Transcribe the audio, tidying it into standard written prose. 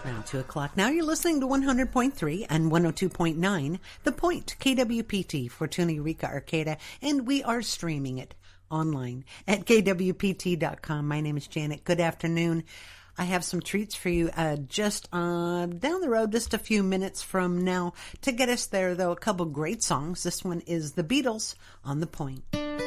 Around 2 o'clock. Now you're listening to 100.3 and 102.9, The Point, KWPT, Fortuna, Eureka, Arcata, and we are streaming it online at kwpt.com. My name is Janet. Good afternoon. I have some treats for you just down the road, just a few minutes from now. To get us there, though, a couple great songs. This one is The Beatles on The Point.